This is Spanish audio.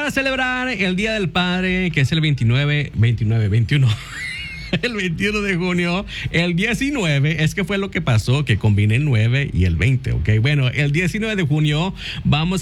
para celebrar el Día del Padre, que es el 21. El 21 de junio, el 19, es que fue lo que pasó, que combiné el 9 y el 20, ¿ok? Bueno, el 19 de junio vamos